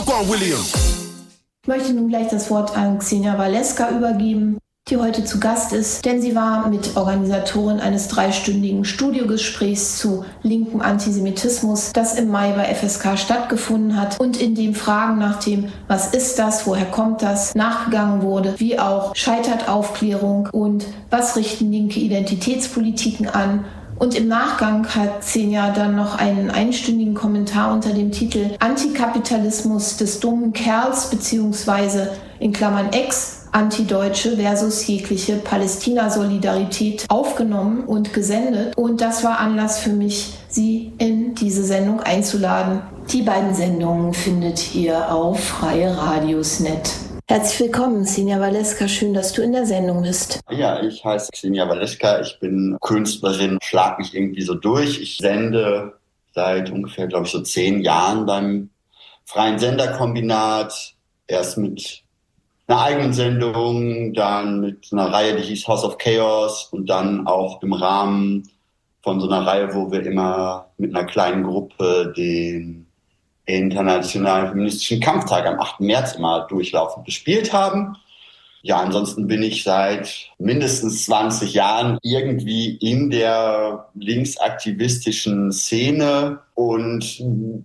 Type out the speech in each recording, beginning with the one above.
Go on, William. Ich möchte nun gleich das Wort an Ksenia Waleska übergeben, die heute zu Gast ist, denn sie war Mitorganisatorin eines 3-stündigen Studiogesprächs zu linkem Antisemitismus, das im Mai bei FSK stattgefunden hat und in dem Fragen nach dem „Was ist das? Woher kommt das?" nachgegangen wurde, wie auch scheitert Aufklärung und was richten linke Identitätspolitiken an. Und im Nachgang hat Ksenia dann noch einen einstündigen Kommentar unter dem Titel „Antikapitalismus des dummen Kerls" bzw. in Klammern Ex Antideutsche versus jegliche Palästina-Solidarität aufgenommen und gesendet. Und das war Anlass für mich, sie in diese Sendung einzuladen. Die beiden Sendungen findet ihr auf Freie Radios.net. Herzlich willkommen, Ksenia Waleska. Schön, dass du in der Sendung bist. Ja, ich heiße Ksenia Waleska. Ich bin Künstlerin, schlag mich irgendwie so durch. Ich sende seit ungefähr, glaube ich, so 10 Jahren beim Freien Senderkombinat. Erst mit einer eigenen Sendung, dann mit einer Reihe, die hieß House of Chaos und dann auch im Rahmen von so einer Reihe, wo wir immer mit einer kleinen Gruppe den Internationalen Feministischen Kampftag am 8. März immer durchlaufend gespielt haben. Ja, ansonsten bin ich seit mindestens 20 Jahren irgendwie in der linksaktivistischen Szene und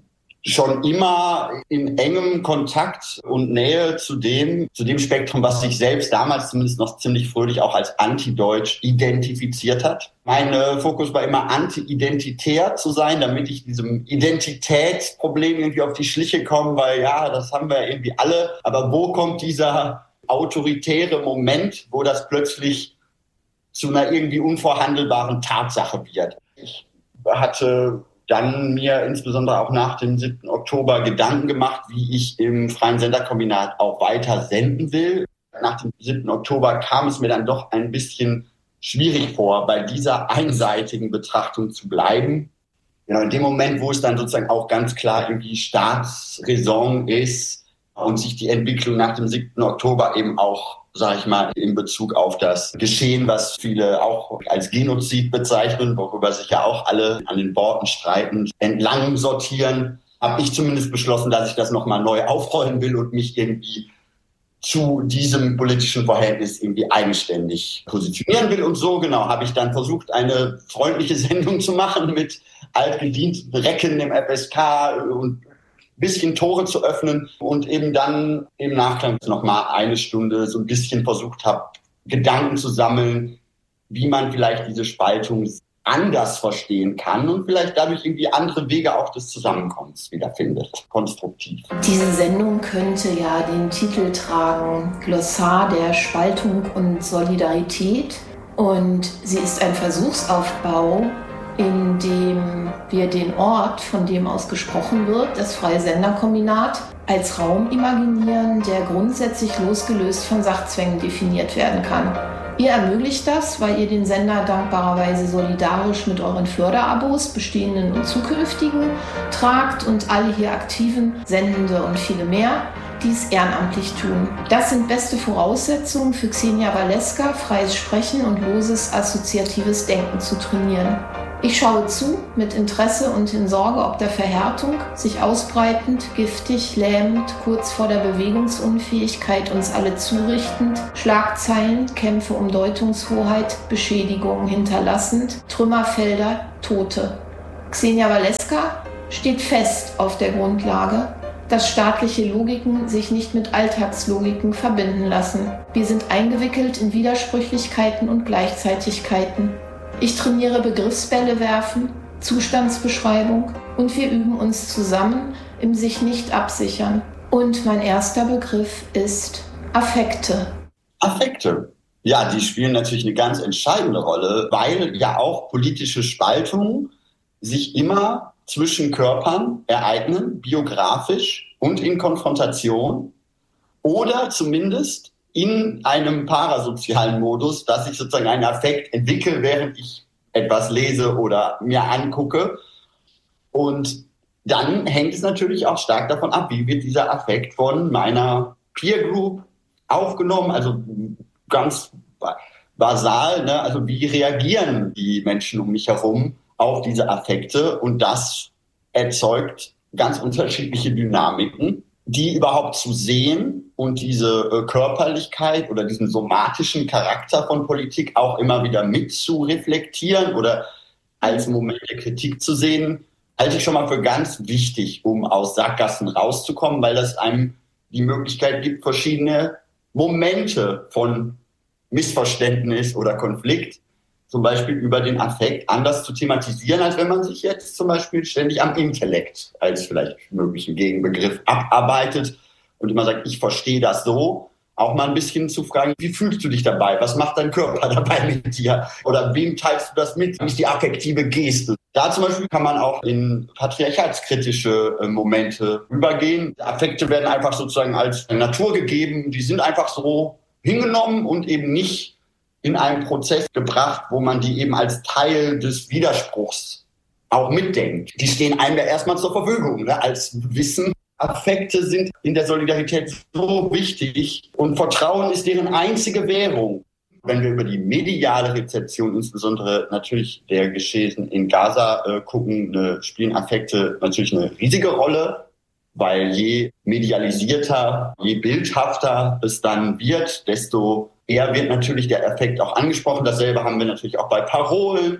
schon immer in engem Kontakt und Nähe zu dem Spektrum, was sich selbst damals zumindest noch ziemlich fröhlich auch als antideutsch identifiziert hat. Mein Fokus war immer anti-identitär zu sein, damit ich diesem Identitätsproblem irgendwie auf die Schliche komme, weil ja, das haben wir irgendwie alle. Aber wo kommt dieser autoritäre Moment, wo das plötzlich zu einer irgendwie unvorhandelbaren Tatsache wird? Ich hatte dann mir insbesondere auch nach dem 7. Oktober Gedanken gemacht, wie ich im Freien Senderkombinat auch weiter senden will. Nach dem 7. Oktober kam es mir dann doch ein bisschen schwierig vor, bei dieser einseitigen Betrachtung zu bleiben. Ja, in dem Moment, wo es dann sozusagen auch ganz klar irgendwie Staatsräson ist und sich die Entwicklung nach dem 7. Oktober eben auch, sage ich mal, in Bezug auf das Geschehen, was viele auch als Genozid bezeichnen, worüber sich ja auch alle an den Worten streiten, entlang sortieren, habe ich zumindest beschlossen, dass ich das nochmal neu aufrollen will und mich irgendwie zu diesem politischen Verhältnis irgendwie eigenständig positionieren will. Und so genau habe ich dann versucht, eine freundliche Sendung zu machen mit altgedienten Recken im FSK und bisschen Tore zu öffnen und eben dann im Nachgang nochmal eine Stunde so ein bisschen versucht habe, Gedanken zu sammeln, wie man vielleicht diese Spaltung anders verstehen kann und vielleicht dadurch irgendwie andere Wege auch des Zusammenkommens wiederfindet, konstruktiv. Diese Sendung könnte ja den Titel tragen: Glossar der Spaltung und Solidarität. Und sie ist ein Versuchsaufbau, in dem wir den Ort, von dem aus gesprochen wird, das Freie Senderkombinat, als Raum imaginieren, der grundsätzlich losgelöst von Sachzwängen definiert werden kann. Ihr ermöglicht das, weil ihr den Sender dankbarerweise solidarisch mit euren Förderabos, bestehenden und zukünftigen, tragt und alle hier Aktiven, Sendende und viele mehr dies ehrenamtlich tun. Das sind beste Voraussetzungen für Ksenia Waleska, freies Sprechen und loses assoziatives Denken zu trainieren. Ich schaue zu, mit Interesse und in Sorge ob der Verhärtung, sich ausbreitend, giftig, lähmend, kurz vor der Bewegungsunfähigkeit uns alle zurichtend, Schlagzeilen, Kämpfe um Deutungshoheit, Beschädigungen hinterlassend, Trümmerfelder, Tote. Ksenia Waleska steht fest auf der Grundlage, dass staatliche Logiken sich nicht mit Alltagslogiken verbinden lassen. Wir sind eingewickelt in Widersprüchlichkeiten und Gleichzeitigkeiten. Ich trainiere Begriffsbälle werfen, Zustandsbeschreibung und wir üben uns zusammen im sich nicht absichern. Und mein erster Begriff ist Affekte. Affekte. Ja, die spielen natürlich eine ganz entscheidende Rolle, weil ja auch politische Spaltungen sich immer zwischen Körpern ereignen, biografisch und in Konfrontation oder zumindest in einem parasozialen Modus, dass ich sozusagen einen Affekt entwickle, während ich etwas lese oder mir angucke. Und dann hängt es natürlich auch stark davon ab, wie wird dieser Affekt von meiner Peer Group aufgenommen, also ganz basal, ne? Also wie reagieren die Menschen um mich herum auf diese Affekte? Und das erzeugt ganz unterschiedliche Dynamiken. die überhaupt zu sehen und diese Körperlichkeit oder diesen somatischen Charakter von Politik auch immer wieder mit zu reflektieren oder als Moment der Kritik zu sehen, halte ich schon mal für ganz wichtig, um aus Sackgassen rauszukommen, weil das einem die Möglichkeit gibt, verschiedene Momente von Missverständnis oder Konflikt, zum Beispiel über den Affekt, anders zu thematisieren, als wenn man sich jetzt zum Beispiel ständig am Intellekt als vielleicht möglichen Gegenbegriff abarbeitet und immer sagt, ich verstehe das so. Auch mal ein bisschen zu fragen, wie fühlst du dich dabei? Was macht dein Körper dabei mit dir? Oder wem teilst du das mit? Wie ist die affektive Geste? Da zum Beispiel kann man auch in patriarchalskritische Momente übergehen. Affekte werden einfach sozusagen als Natur gegeben. Die sind einfach so hingenommen und eben nicht in einen Prozess gebracht, wo man die eben als Teil des Widerspruchs auch mitdenkt. Die stehen einem ja erstmal zur Verfügung, ne? Als Wissen. Affekte sind in der Solidarität so wichtig und Vertrauen ist deren einzige Währung. Wenn wir über die mediale Rezeption, insbesondere natürlich der Geschehen in Gaza gucken, spielen Affekte natürlich eine riesige Rolle, weil je medialisierter, je bildhafter es dann wird, desto eher wird natürlich der Affekt auch angesprochen. Dasselbe haben wir natürlich auch bei Parolen,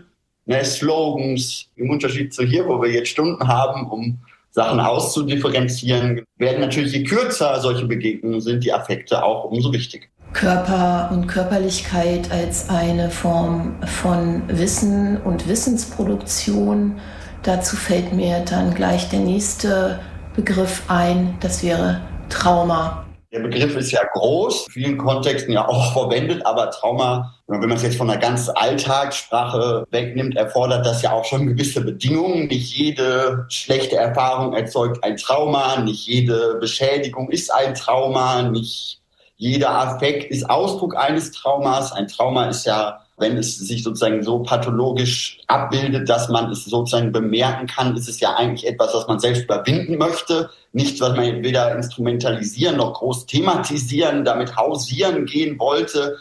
Slogans. Im Unterschied zu hier, wo wir jetzt Stunden haben, um Sachen auszudifferenzieren, werden natürlich, je kürzer solche Begegnungen sind, die Affekte auch umso wichtiger. Körper und Körperlichkeit als eine Form von Wissen und Wissensproduktion. Dazu fällt mir dann gleich der nächste Begriff ein, das wäre Trauma. Der Begriff ist ja groß, in vielen Kontexten ja auch verwendet, aber Trauma, wenn man es jetzt von einer ganz Alltagssprache wegnimmt, erfordert das ja auch schon gewisse Bedingungen. Nicht jede schlechte Erfahrung erzeugt ein Trauma, nicht jede Beschädigung ist ein Trauma, nicht jeder Affekt ist Ausdruck eines Traumas. Ein Trauma ist ja, wenn es sich sozusagen so pathologisch abbildet, dass man es sozusagen bemerken kann, ist es ja eigentlich etwas, was man selbst überwinden möchte. Nichts, was man weder instrumentalisieren noch groß thematisieren, damit hausieren gehen wollte.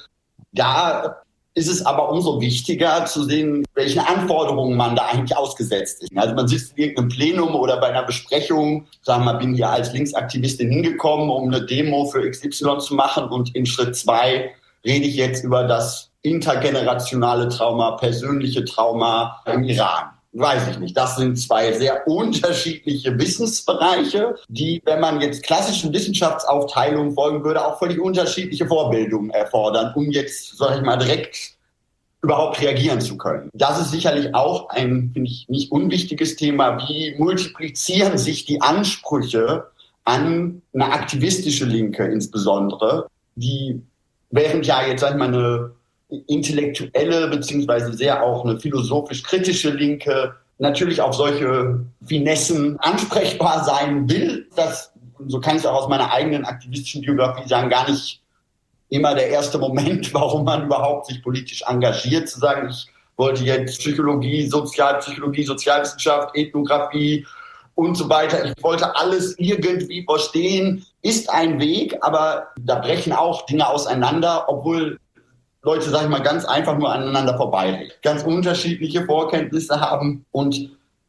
Da ist es aber umso wichtiger zu sehen, welchen Anforderungen man da eigentlich ausgesetzt ist. Also man sitzt in irgendeinem Plenum oder bei einer Besprechung, sagen wir mal, bin hier als Linksaktivistin hingekommen, um eine Demo für XY zu machen und in Schritt 2 rede ich jetzt über das intergenerationale Trauma, persönliche Trauma im Iran. Weiß ich nicht. Das sind zwei sehr unterschiedliche Wissensbereiche, die, wenn man jetzt klassischen Wissenschaftsaufteilungen folgen würde, auch völlig unterschiedliche Vorbildungen erfordern, um jetzt, sag ich mal, direkt überhaupt reagieren zu können. Das ist sicherlich auch ein, finde ich, nicht unwichtiges Thema. Wie multiplizieren sich die Ansprüche an eine aktivistische Linke insbesondere, die während ja jetzt, sag ich mal, eine intellektuelle beziehungsweise sehr auch eine philosophisch-kritische Linke natürlich auf solche Finessen ansprechbar sein will. Das, so kann ich es auch aus meiner eigenen aktivistischen Biografie sagen, gar nicht immer der erste Moment, warum man überhaupt sich politisch engagiert, zu sagen, ich wollte jetzt Psychologie, Sozialwissenschaft, Ethnographie und so weiter. Ich wollte alles irgendwie verstehen. Ist ein Weg, aber da brechen auch Dinge auseinander, obwohl Leute, sag ich mal, ganz einfach nur aneinander vorbeireden, ganz unterschiedliche Vorkenntnisse haben und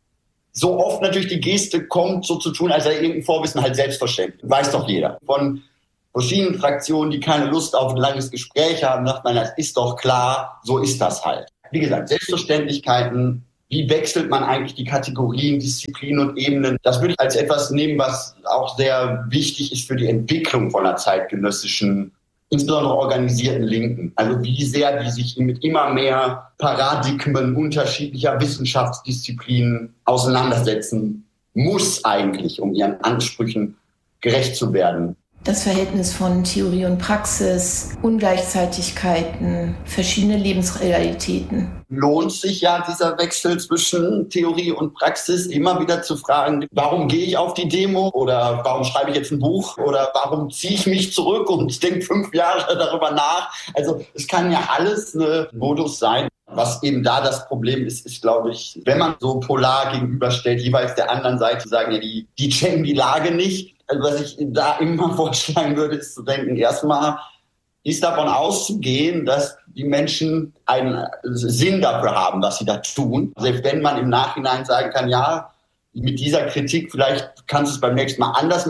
so oft natürlich die Geste kommt, so zu tun, als sei irgendein Vorwissen halt selbstverständlich. Weiß doch jeder. Von verschiedenen Fraktionen, die keine Lust auf ein langes Gespräch haben, sagt man, das ist doch klar, so ist das halt. Wie gesagt, Selbstverständlichkeiten, wie wechselt man eigentlich die Kategorien, Disziplinen und Ebenen? Das würde ich als etwas nehmen, was auch sehr wichtig ist für die Entwicklung von einer zeitgenössischen, insbesondere organisierten Linken. Also wie sehr die sich mit immer mehr Paradigmen unterschiedlicher Wissenschaftsdisziplinen auseinandersetzen muss eigentlich, um ihren Ansprüchen gerecht zu werden. Das Verhältnis von Theorie und Praxis, Ungleichzeitigkeiten, verschiedene Lebensrealitäten. Lohnt sich ja dieser Wechsel zwischen Theorie und Praxis, immer wieder zu fragen, warum gehe ich auf die Demo oder warum schreibe ich jetzt ein Buch oder warum ziehe ich mich zurück und denke 5 Jahre darüber nach. Also es kann ja alles ein Modus sein. Was eben da das Problem ist, ist, glaube ich, wenn man so polar gegenüberstellt, jeweils der anderen Seite sagen, ja, die checken die Lage nicht. Also was ich da immer vorschlagen würde, ist zu denken, erstmal ist davon auszugehen, dass die Menschen einen Sinn dafür haben, was sie da tun. Selbst wenn man im Nachhinein sagen kann, ja, mit dieser Kritik, vielleicht kannst du es beim nächsten Mal anders machen,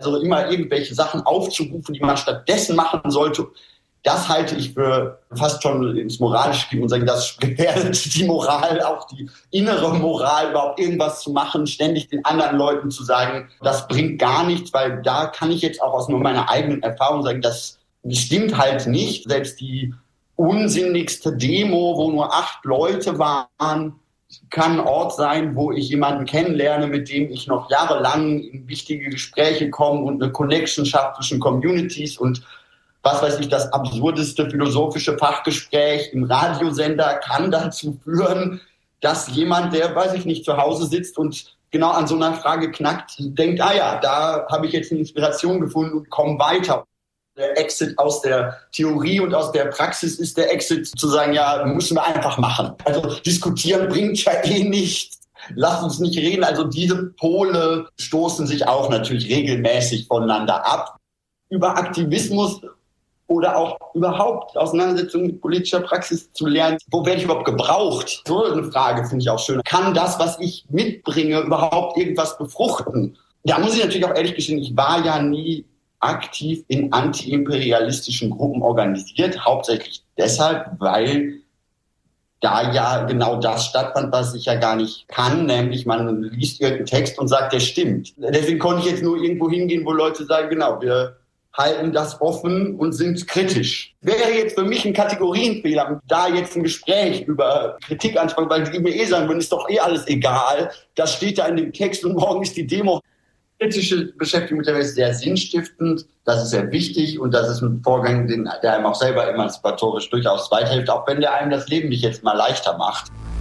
Also immer irgendwelche Sachen aufzurufen, die man stattdessen machen sollte. Das halte ich für fast schon ins Moralische gehen und sagen, das gefährdet die Moral, auch die innere Moral, überhaupt irgendwas zu machen, ständig den anderen Leuten zu sagen, das bringt gar nichts, weil da kann ich jetzt auch aus nur meiner eigenen Erfahrung sagen, das stimmt halt nicht. Selbst die unsinnigste Demo, wo nur 8 Leute waren, kann ein Ort sein, wo ich jemanden kennenlerne, mit dem ich noch jahrelang in wichtige Gespräche komme und eine Connection schaffe zwischen Communities und was weiß ich, das absurdeste philosophische Fachgespräch im Radiosender kann dazu führen, dass jemand, der, weiß ich nicht, zu Hause sitzt und genau an so einer Frage knackt, denkt, da habe ich jetzt eine Inspiration gefunden und komme weiter. Der Exit aus der Theorie und aus der Praxis ist der Exit zu sagen, müssen wir einfach machen. Also diskutieren bringt ja nichts. Lass uns nicht reden. Also diese Pole stoßen sich auch natürlich regelmäßig voneinander ab. Über Aktivismus oder auch überhaupt Auseinandersetzungen mit politischer Praxis zu lernen. Wo werde ich überhaupt gebraucht? So eine Frage finde ich auch schön. Kann das, was ich mitbringe, überhaupt irgendwas befruchten? Da muss ich natürlich auch ehrlich gestehen, ich war ja nie aktiv in antiimperialistischen Gruppen organisiert, hauptsächlich deshalb, weil da ja genau das stattfand, was ich ja gar nicht kann, nämlich man liest irgendeinen Text und sagt, der stimmt. Deswegen konnte ich jetzt nur irgendwo hingehen, wo Leute sagen, genau, wir halten das offen und sind kritisch. Wäre jetzt für mich ein Kategorienfehler, da jetzt ein Gespräch über Kritik anzufangen, weil die mir sagen würden, ist doch alles egal, das steht da in dem Text und morgen ist die Demo. Kritische Beschäftigung mit der Welt ist sehr sinnstiftend, das ist sehr wichtig und das ist ein Vorgang, der einem auch selber emanzipatorisch durchaus weiterhilft, auch wenn der einem das Leben nicht jetzt mal leichter macht.